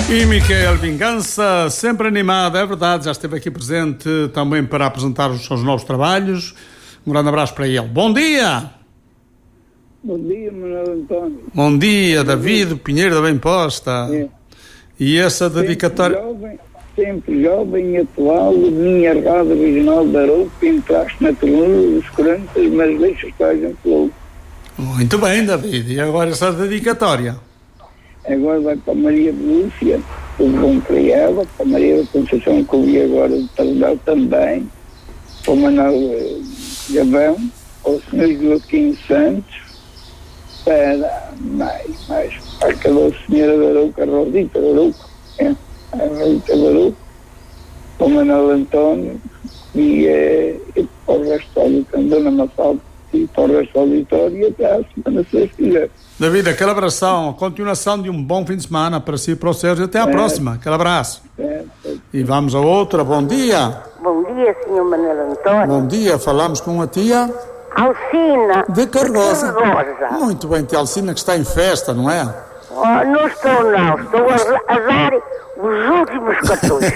E Miquel Vingança, sempre animado, é verdade, já esteve aqui presente também para apresentar os seus novos trabalhos. Um grande abraço para ele. Bom dia! Bom dia, Manuel António. Bom dia, David Pinheiro da Bem Posta. É. E essa dedicatória... Sempre jovem e atual, minha errada original da Arouca, entraste na ternura dos 40, mas deixa estar a gente louco. Muito bem, David. E agora essa dedicatória? Agora vai para a Maria de Lúcia, tudo bom para ela, para a Maria da Conceição, que eu vi agora de Tardal também, para o Manuel Gavão, ao Sr. Joaquim Santos, para mais para aquela senhora da Arouca, a Rosita da Arouca, a Rosita da Arouca, para o Manuel António e para o resto da Dona Mafalda e para o resto do auditório e até à semana, se quiser. David, aquele abração, a continuação de um bom fim de semana para si e para o Sérgio. Até à próxima. Aquele abraço. E vamos a outra. Bom dia. Bom dia, Sr. Manuel António. Bom dia. Falamos com a tia Alcina. de Cardosa. Muito bem, tia Alcina, que está em festa, não é? Oh, não estou, não. Estou a dar os últimos cartões.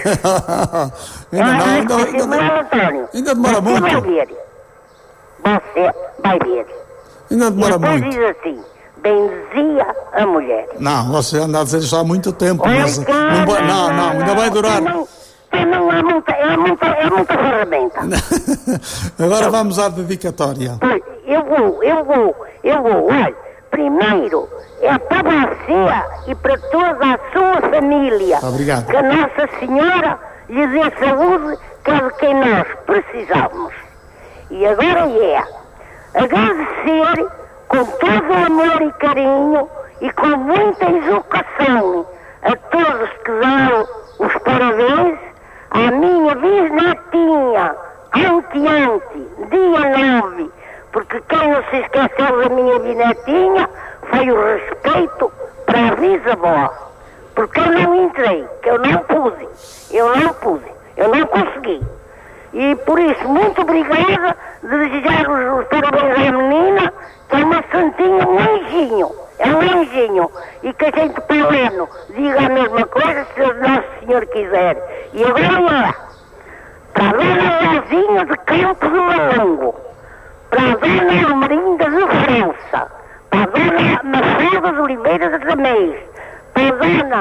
Ainda demora muito. Você vai ver. Ainda demora muito. Diz assim. Benzia a mulher. Não, você anda a dizer isso há muito tempo, mas não, ainda vai durar. Não, é muita ferramenta. Agora vamos à dedicatória. Eu vou. Olha, primeiro é para você e para toda a sua família. Obrigado. Que a Nossa Senhora lhe dê saúde, que é de quem nós precisamos. E agora é agradecer com todo o amor e carinho e com muita educação a todos que deram os parabéns à minha bisnetinha, dia 9, porque quem não se esqueceu da minha bisnetinha foi o respeito para a bisavó, porque eu não entrei, que eu não consegui. E por isso, muito obrigada de desejar os parabéns à menina, que é uma santinha, um anjinho, e que a gente pleno diga a mesma coisa se o Nosso Senhor quiser. E agora para a Dona Zezinha de Campo do Malango, para a Dona Almerinda de França, para a Dona Mafalda de Oliveira de Ramês, para a Dona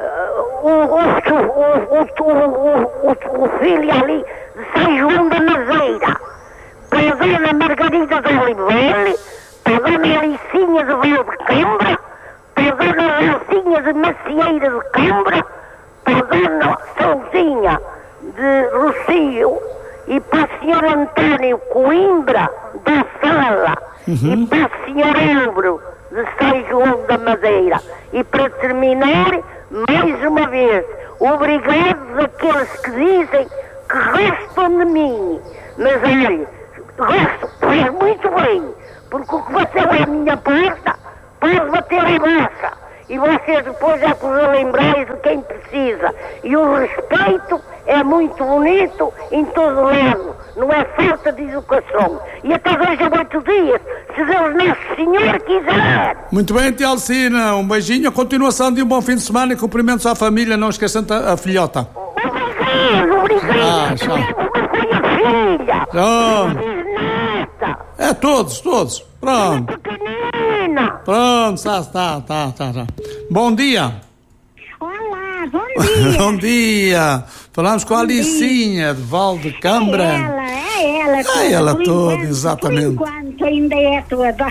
o filho ali de São João da Madeira, para a Dona Margarida de Oliveira, para a Dona Alicinha de Val de Cambra, para a Dona Rocinha de Macieira de Cambra, para a Dona Souzinha de Rocio e para o Sr. António Coimbra da Sala e para o Sr. Elbro de São João da Madeira. E para terminar, mais uma vez, obrigado àqueles que dizem que gostam de mim, mas olha, faz muito bem, porque o que bateu à minha porta pode bater em vossa, e vocês depois já podem lembrar de quem precisa. E o respeito é muito bonito em todo lado, não é falta de educação. E até hoje a 8 dias, se Deus Nosso Senhor quiser. Muito bem, tia Alcina, um beijinho, a continuação de um bom fim de semana e cumprimentos à família, não esquecendo a filhota. Obrigado. Tchau. Filha. Pronto. É todos. Pronto. Pronto, tá. Bom dia. Olá, bom dia. Bom dia. Falamos com a Alicinha de Val de Cambra. Ela toda, exatamente. Por enquanto ainda é toda.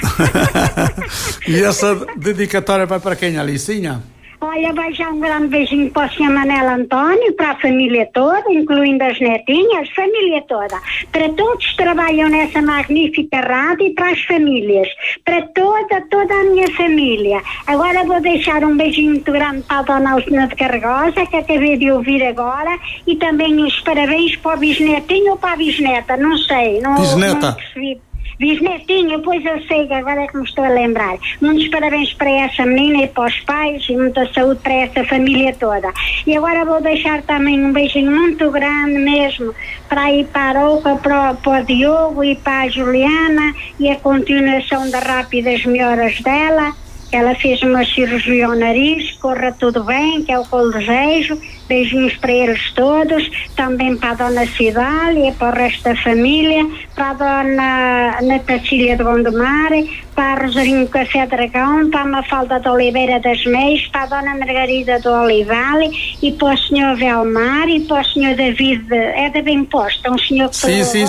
E essa dedicatória vai para quem, Alicinha? Olha, vai já um grande beijinho para o Sr. Manuel António, para a família toda, incluindo as netinhas, família toda. Para todos que trabalham nessa magnífica rádio e para as famílias. Para toda a minha família. Agora vou deixar um beijinho muito grande para a Dona Alcina de Cargosa, que acabei de ouvir agora, e também os parabéns para o bisnetinho ou para a bisneta, não sei. Bisneta. Não percebi. Bisnetinha, pois eu sei que agora é que me estou a lembrar. Muitos parabéns para essa menina e para os pais e muita saúde para essa família toda. E agora vou deixar também um beijinho muito grande mesmo para ir para a Arouca, para o Diogo e para a Juliana e a continuação das rápidas melhoras dela. Ela fez uma cirurgia ao nariz, corra tudo bem, que é o que eu desejo. Beijinhos para eles todos, também para a dona Cidália, para o resto da família, para a dona Natacília de Gondomar, para a Rosarinho Café Dragão, para a Mafalda de Oliveira das Meias, para a dona Margarida do Olivale e para o senhor Velmar e para o senhor David, é da Bem Posta, um senhor que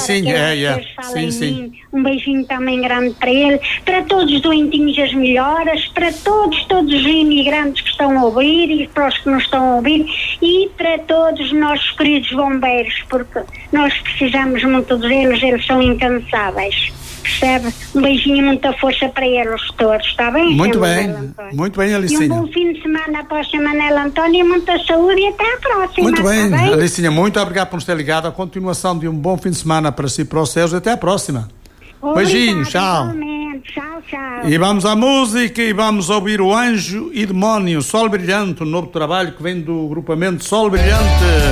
sim. Um beijinho também grande para ele, para todos os doentinhos as melhoras, para todos os imigrantes que estão a ouvir e para os que não estão a ouvir e para todos os nossos queridos bombeiros, porque nós precisamos muito deles, eles são incansáveis. Percebe? Um beijinho e muita força para eles todos, está bem? Muito bem, Alicinha. E um bom fim de semana para o Sr. Manela António, muita saúde e até à próxima. Muito bem, tá bem? Alicinha, muito obrigado por nos ter ligado. A continuação de um bom fim de semana para si e para os Sérgio. Até à próxima. Beijinho, tchau. Tchau. E vamos à música e vamos ouvir o Anjo e Demónio, Sol Brilhante, um novo trabalho que vem do grupamento Sol Brilhante.